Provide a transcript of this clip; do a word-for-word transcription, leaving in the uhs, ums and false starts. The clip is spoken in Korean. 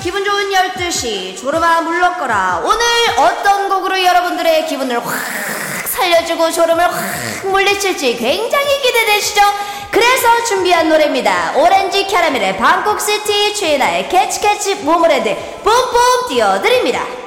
기분 좋은 열두 시 졸음아 물러거라. 오늘 어떤 곡으로 여러분들의 기분을 확 살려주고 졸음을 확 물리칠지 굉장히 기대되시죠? 그래서 준비한 노래입니다. 오렌지 캐러멜의 방콕시티, 최애나의 캐치캐치 모모랜드 뿜뿜 띄워드립니다.